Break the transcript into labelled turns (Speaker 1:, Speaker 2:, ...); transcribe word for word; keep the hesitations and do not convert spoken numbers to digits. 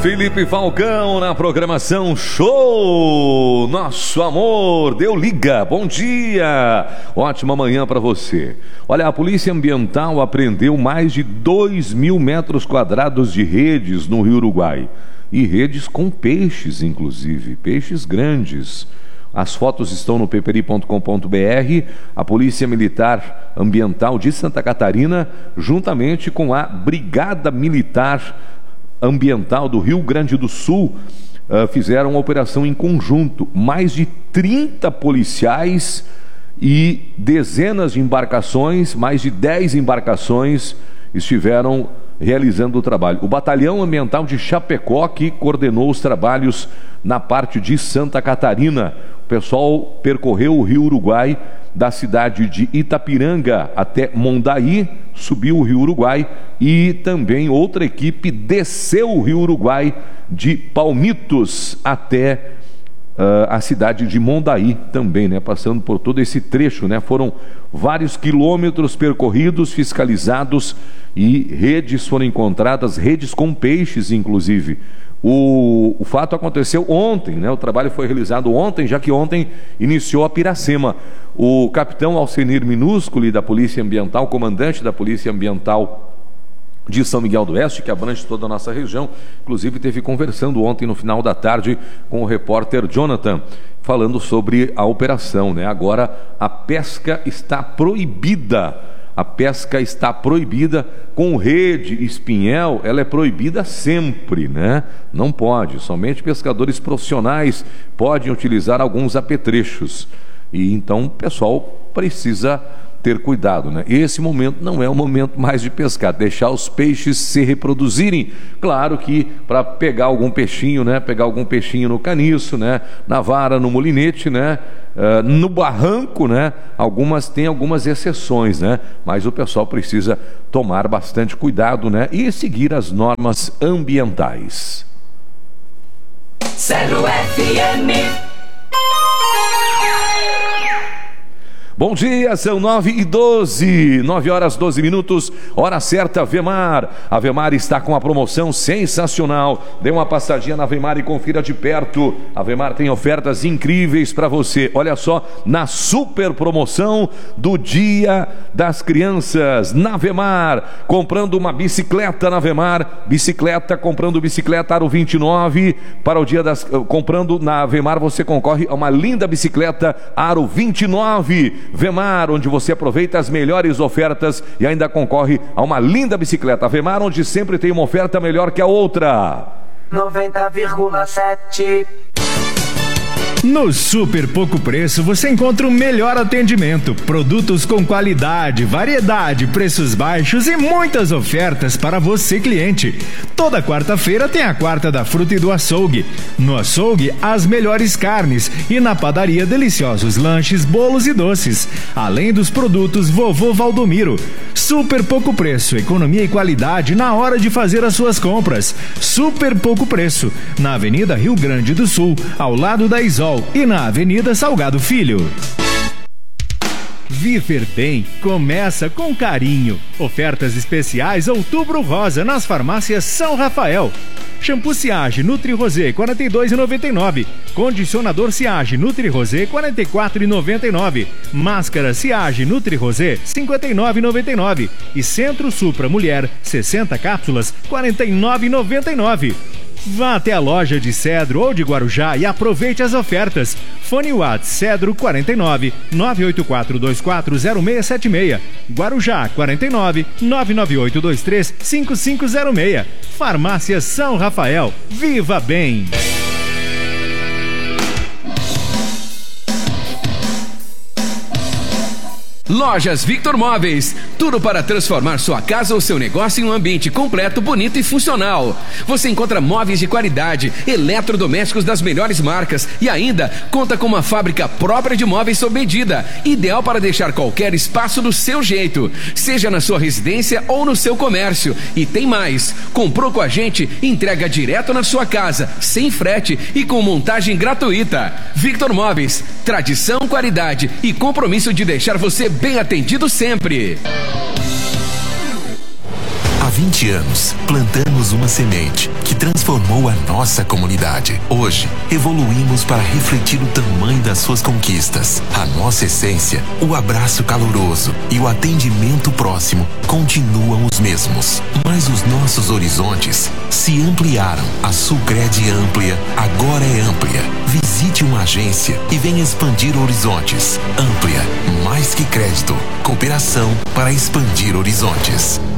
Speaker 1: Felipe Falcão na programação Show Nosso Amor Deu Liga. Bom dia, ótima manhã para você. Olha, a Polícia Ambiental apreendeu mais de dois mil metros quadrados de redes no Rio Uruguai. E redes com peixes, inclusive, peixes grandes. As fotos estão no peperi ponto com ponto br. A Polícia Militar Ambiental de Santa Catarina, juntamente com a Brigada Militar Ambiental do Rio Grande do Sul, uh, fizeram uma operação em conjunto. Mais de trinta policiais e dezenas de embarcações, mais de dez embarcações estiveram realizando o trabalho. O Batalhão Ambiental de Chapecó que coordenou os trabalhos na parte de Santa Catarina. O pessoal percorreu o Rio Uruguai da cidade de Itapiranga até Mondaí, subiu o Rio Uruguai, e também outra equipe desceu o Rio Uruguai de Palmitos até uh, a cidade de Mondaí também, né? Passando por todo esse trecho, né? Foram vários quilômetros percorridos, fiscalizados, e redes foram encontradas, redes com peixes inclusive. O, o fato aconteceu ontem, né? O trabalho foi realizado ontem, já que ontem iniciou a Piracema. O capitão Alcenir Minúsculi, da Polícia Ambiental, comandante da Polícia Ambiental de São Miguel do Oeste, que abrange toda a nossa região, inclusive esteve conversando ontem no final da tarde com o repórter Jonathan, falando sobre a operação, né? Agora a pesca está proibida. A pesca está proibida com rede, espinhel, ela é proibida sempre, né? Não pode, somente pescadores profissionais podem utilizar alguns apetrechos. E então o pessoal precisa ter cuidado, né? Esse momento não é o momento mais de pescar, deixar os peixes se reproduzirem. Claro que para pegar algum peixinho, né? Pegar algum peixinho no caniço, né? Na vara, no molinete, né? Uh, no barranco, né? Algumas tem algumas exceções, né? Mas o pessoal precisa tomar bastante cuidado, né? E seguir as normas ambientais. Zero F M. Bom dia, são nove e doze, nove horas doze minutos, hora certa, Vemar. A Vemar está com uma promoção sensacional. Dê uma passadinha na Vemar e confira de perto. A Vemar tem ofertas incríveis para você. Olha só, na super promoção do Dia das Crianças, na Vemar, comprando uma bicicleta na Vemar, bicicleta, comprando bicicleta Aro vinte e nove, para o Dia das... Comprando na Vemar você concorre a uma linda bicicleta Aro vinte e nove. Vemar, onde você aproveita as melhores ofertas e ainda concorre a uma linda bicicleta. Vemar, onde sempre tem uma oferta melhor que a outra.
Speaker 2: noventa vírgula sete.
Speaker 3: No Super Pouco Preço você encontra o melhor atendimento, produtos com qualidade, variedade, preços baixos e muitas ofertas para você, cliente. Toda quarta-feira tem a quarta da fruta e do açougue. No açougue, as melhores carnes e na padaria, deliciosos lanches, bolos e doces. Além dos produtos Vovô Valdomiro. Super Pouco Preço, economia e qualidade na hora de fazer as suas compras. Super Pouco Preço, na Avenida Rio Grande do Sul, ao lado da Isol, e na Avenida Salgado Filho. Viver Bem começa com carinho. Ofertas especiais Outubro Rosa nas farmácias São Rafael. Shampoo Siage Nutri Rosé quarenta e dois reais e noventa e nove centavos. Condicionador Siage Nutri Rosé quarenta e quatro reais e noventa e nove centavos. Máscara Siage Nutri Rosé cinquenta e nove reais e noventa e nove centavos. E Centro Supra Mulher sessenta cápsulas quarenta e nove reais e noventa e nove centavos. Vá até a loja de Cedro ou de Guarujá e aproveite as ofertas. Fone Whats Cedro quarenta e nove, nove oito quatro dois quatro zero seis sete seis. Guarujá quarenta e nove, nove nove oito dois três cinco cinco zero seis. Farmácia São Rafael. Viva Bem!
Speaker 4: Lojas Victor Móveis, tudo para transformar sua casa ou seu negócio em um ambiente completo, bonito e funcional. Você encontra móveis de qualidade, eletrodomésticos das melhores marcas e ainda conta com uma fábrica própria de móveis sob medida, ideal para deixar qualquer espaço do seu jeito, seja na sua residência ou no seu comércio. E tem mais, comprou com a gente, entrega direto na sua casa, sem frete e com montagem gratuita. Victor Móveis, tradição, qualidade e compromisso de deixar você bem atendido sempre.
Speaker 5: Há vinte anos, plantamos uma semente que transformou a nossa comunidade. Hoje, evoluímos para refletir o tamanho das suas conquistas. A nossa essência, o abraço caloroso e o atendimento próximo continuam os mesmos. Mas os nossos horizontes se ampliaram. A Sulcred Amplia agora é amplia. Visite uma agência e venha expandir horizontes. Amplia, mais que crédito, cooperação para expandir horizontes.